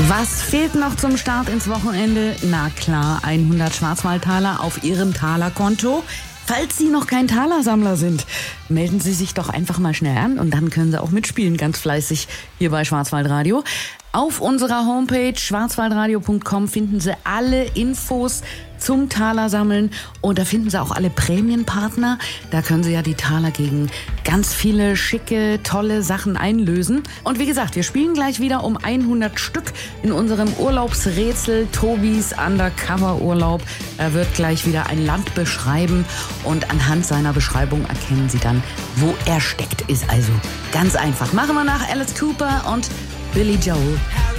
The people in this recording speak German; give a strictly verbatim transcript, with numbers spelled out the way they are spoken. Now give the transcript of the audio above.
Was fehlt noch zum Start ins Wochenende? Na klar, hundert Schwarzwaldtaler auf Ihrem Talerkonto. Falls Sie noch kein Talersammler sind, melden Sie sich doch einfach mal schnell an und dann können Sie auch mitspielen, ganz fleißig hier bei Schwarzwaldradio. Auf unserer Homepage schwarzwaldradio punkt com finden Sie alle Infos zum Talersammeln und da finden Sie auch alle Prämienpartner. Da können Sie ja die Taler gegen ganz viele schicke, tolle Sachen einlösen. Und wie gesagt, wir spielen gleich wieder um hundert Stück in unserem Urlaubsrätsel Tobis Undercover-Urlaub. Er wird gleich wieder ein Land beschreiben und anhand seiner Beschreibung erkennen Sie dann, wo er steckt. Ist also ganz einfach. Machen wir nach Alice Cooper und Billy Joel.